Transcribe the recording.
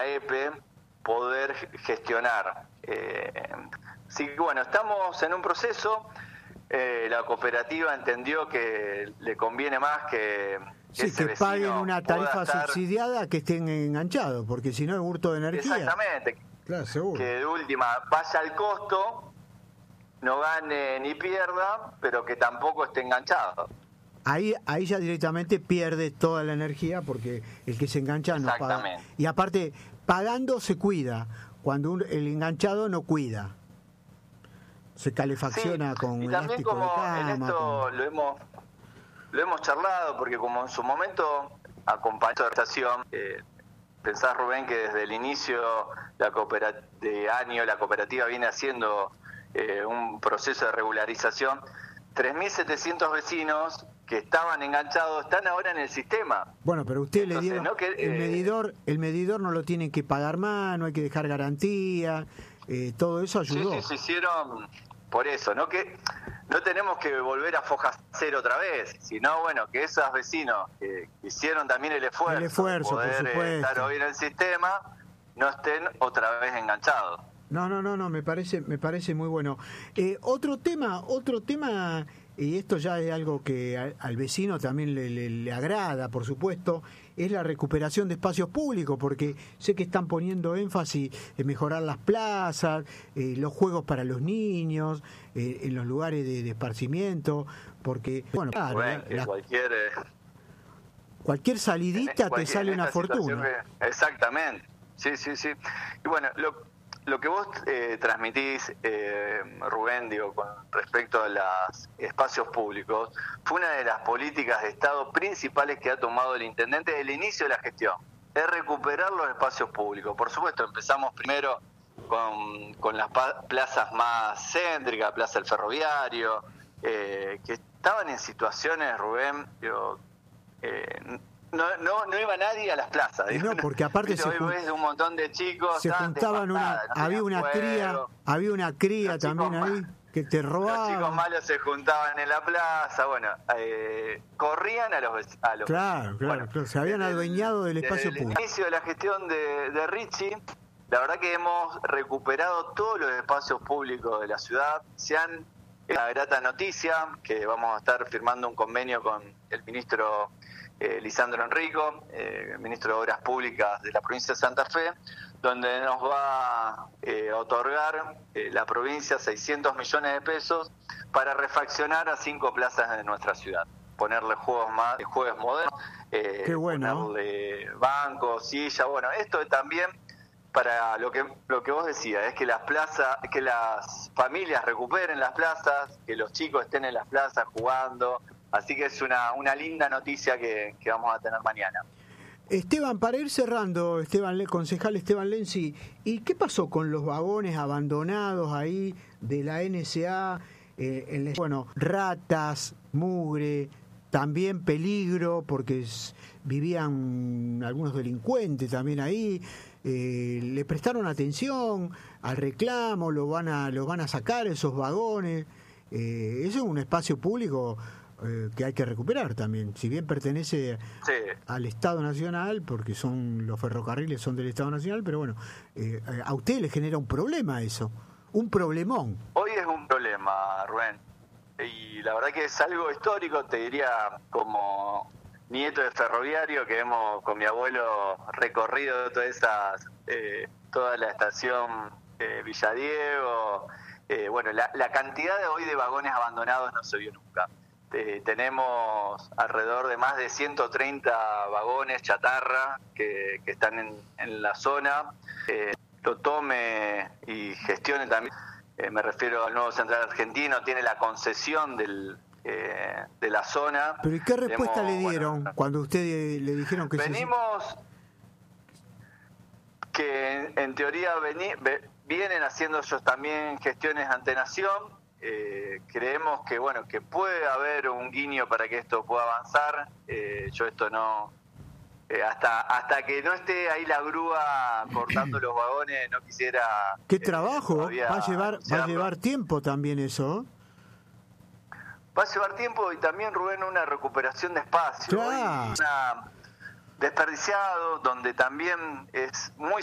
la EPE poder gestionar. Así que bueno, estamos en un proceso. La cooperativa entendió que le conviene más que sí, ese que paguen vecino una pueda tarifa estar subsidiada, que estén enganchados, porque si no es hurto de energía. exactamente, Claro, seguro. que de última vaya al costo, no gane ni pierda, pero que tampoco esté enganchado. Ahí ya directamente pierde toda la energía, porque el que se engancha no paga. Exactamente. Y aparte, pagando se cuida, cuando el enganchado no cuida. Se calefacciona Sí, con y también elástico de como cama. en esto lo hemos charlado, porque como en su momento acompañó la estación, pensás, Rubén, que desde el inicio la cooperativa viene haciendo un proceso de regularización. 3.700 vecinos que estaban enganchados están ahora en el sistema. Bueno, pero usted Entonces, le dieron ¿no? el medidor no lo tienen que pagar más, no hay que dejar garantía, todo eso ayudó. Sí, se hicieron por eso, ¿no? Que no tenemos que volver a foja cero otra vez, sino bueno, que esos vecinos que hicieron también el esfuerzo de por poder supuesto, estar hoy en el sistema, no estén otra vez enganchados. No, me parece muy bueno. Otro tema, y esto ya es algo que al vecino también le agrada, por supuesto, es la recuperación de espacios públicos, porque sé que están poniendo énfasis en mejorar las plazas, los juegos para los niños, en los lugares de esparcimiento, porque, bueno, claro, cualquier salidita te sale una fortuna. Exactamente, sí. Y bueno, lo que vos transmitís, Rubén, con respecto a los espacios públicos, fue una de las políticas de Estado principales que ha tomado el intendente desde el inicio de la gestión, es recuperar los espacios públicos. Por supuesto, empezamos primero con las plazas más céntricas, Plaza del Ferroviario, que estaban en situaciones, Rubén, no iba nadie a las plazas. No, porque aparte hoy ves un montón de chicos. Se juntaban había una cría también ahí que te robaba. Los chicos malos se juntaban en la plaza, bueno, corrían a los Claro, se habían adueñado del espacio público. Desde el inicio de la gestión de Richie, la verdad que hemos recuperado todos los espacios públicos de la ciudad. La grata noticia que vamos a estar firmando un convenio con el ministro Lisandro Enrico, ministro de Obras Públicas de la provincia de Santa Fe, donde nos va a otorgar la provincia 600 millones de pesos para refaccionar a 5 plazas de nuestra ciudad, ponerle juegos modernos, Qué bueno. ponerle bancos, sillas. Bueno, esto también para lo que vos decías, es que que las familias recuperen las plazas, que los chicos estén en las plazas jugando. Así que es una linda noticia que vamos a tener mañana. Esteban, para ir cerrando, concejal Esteban Lenzi, ¿y qué pasó con los vagones abandonados ahí de la NSA? Bueno, ratas, mugre, también peligro, porque vivían algunos delincuentes también ahí. ¿Le prestaron atención al reclamo? ¿Los van a sacar esos vagones? Eso es un espacio público que hay que recuperar también, si bien pertenece al Estado Nacional, porque los ferrocarriles son del Estado Nacional, pero bueno, a usted le genera un problema eso, un problemón. Hoy es un problema, Rubén, y la verdad que es algo histórico, te diría, como nieto de ferroviario, que hemos con mi abuelo recorrido toda la estación Villadiego. Bueno, la cantidad de hoy de vagones abandonados no se vio nunca. Tenemos alrededor de más de 130 vagones chatarra que están en la zona. Lo tome y gestione también. Me refiero al nuevo Central Argentino, tiene la concesión de la zona. ¿Pero y qué respuesta le dieron cuando usted le dijeron que que en teoría vienen haciendo ellos también gestiones ante Nación? Creemos que puede haber un guiño para que esto pueda avanzar. Yo esto no... hasta que no esté ahí la grúa cortando los vagones, no quisiera... ¿Qué trabajo? Va a llevar tiempo también eso. Va a llevar tiempo y también, Rubén, una recuperación de espacio. Claro. Desperdiciado, donde también es muy